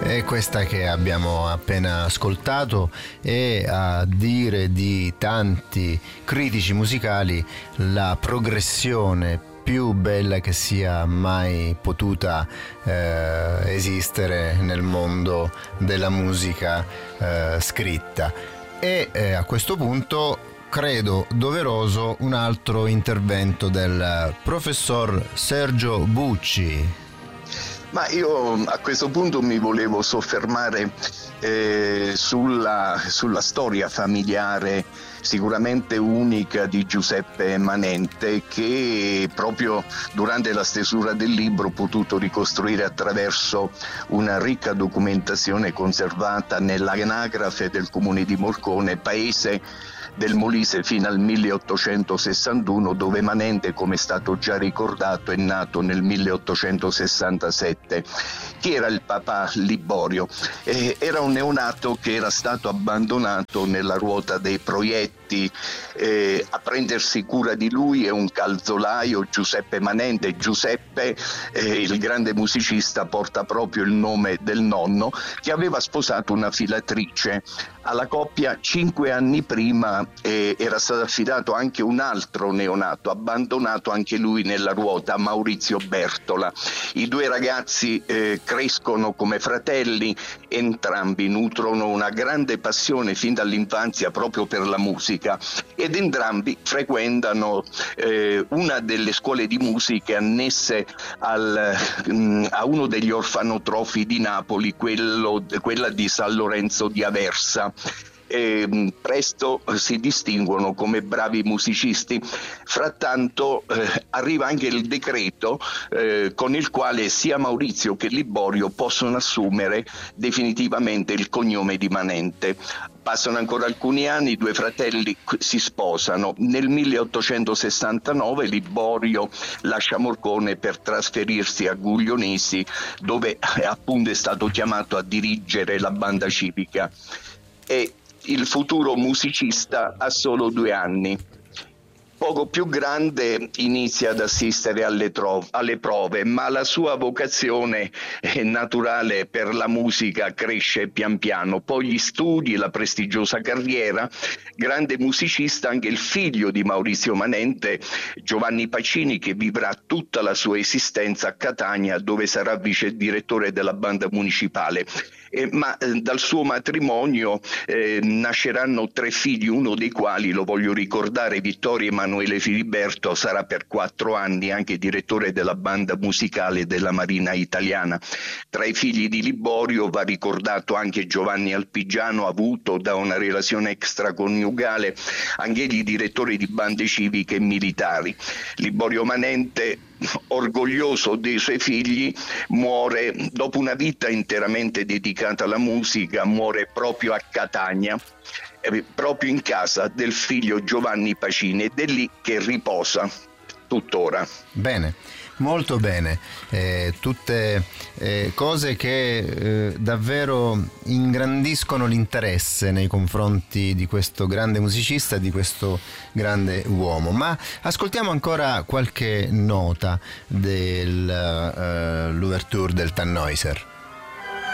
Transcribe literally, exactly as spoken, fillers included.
E questa che abbiamo appena ascoltato è, a dire di tanti critici musicali, la progressione più bella che sia mai potuta eh, esistere nel mondo della musica eh, scritta. E eh, a questo punto credo doveroso un altro intervento del professor Sergio Bucci. Ma io a questo punto mi volevo soffermare eh, sulla, sulla storia familiare sicuramente unica di Giuseppe Manente, che proprio durante la stesura del libro ho potuto ricostruire attraverso una ricca documentazione conservata nell'anagrafe del comune di Morcone, paese del Molise fino al milleottocentosessantuno, dove Manente, come è stato già ricordato, è nato nel milleottocentosessantasette. Chi era il papà Liborio? Eh, era un neonato che era stato abbandonato nella ruota dei proietti. Eh, a prendersi cura di lui è un calzolaio, Giuseppe Manente. Giuseppe, eh, il grande musicista, porta proprio il nome del nonno, che aveva sposato una filatrice. Alla coppia cinque anni prima eh, era stato affidato anche un altro neonato, abbandonato anche lui nella ruota, Maurizio Bertola. I due ragazzi eh, crescono come fratelli, entrambi nutrono una grande passione fin dall'infanzia proprio per la musica, ed entrambi frequentano eh, una delle scuole di musica annesse al, mh, a uno degli orfanotrofi di Napoli, quello, quella di San Lorenzo di Aversa. E presto si distinguono come bravi musicisti. Frattanto eh, arriva anche il decreto eh, con il quale sia Maurizio che Liborio possono assumere definitivamente il cognome di Manente. Passano ancora alcuni anni, i due fratelli si sposano. Nel milleottocentosessantanove Liborio lascia Morcone per trasferirsi a Guglionesi, dove appunto è stato chiamato a dirigere la banda civica. E il futuro musicista ha solo due anni. Poco più grande inizia ad assistere alle, tro- alle prove, ma la sua vocazione eh, naturale per la musica cresce pian piano. Poi gli studi, la prestigiosa carriera. Grande musicista anche il figlio di Maurizio Manente, Giovanni Pacini, che vivrà tutta la sua esistenza a Catania, dove sarà vice direttore della banda municipale. Eh, ma eh, dal suo matrimonio eh, nasceranno tre figli, uno dei quali, lo voglio ricordare, Vittorio Emanuele Filiberto, sarà per quattro anni anche direttore della banda musicale della Marina Italiana. Tra i figli di Liborio va ricordato anche Giovanni Alpigiano, avuto da una relazione extraconiugale, anch'egli direttore di bande civiche e militari. Liborio Manente, orgoglioso dei suoi figli, muore dopo una vita interamente dedicata alla musica, muore proprio a Catania, eh, proprio in casa del figlio Giovanni Pacini, ed è lì che riposa tuttora. Bene, molto bene, eh, tutte eh, cose che eh, davvero ingrandiscono l'interesse nei confronti di questo grande musicista, di questo grande uomo. Ma ascoltiamo ancora qualche nota dell'ouverture uh, del Tannhäuser.